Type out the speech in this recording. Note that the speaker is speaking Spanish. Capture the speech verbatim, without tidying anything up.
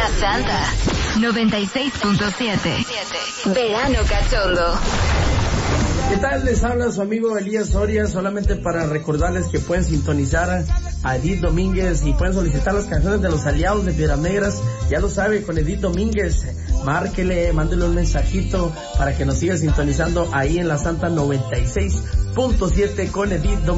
Santa noventa y seis punto siete. Verano cachondo. ¿Qué tal? Les habla su amigo Elías Soria, solamente para recordarles que pueden sintonizar a Edith Domínguez y pueden solicitar las canciones de los aliados de Piedras Negras. Ya lo sabe, con Edith Domínguez, márquele, mándele un mensajito para que nos siga sintonizando ahí en la Santa noventa y seis punto siete con Edith Domínguez.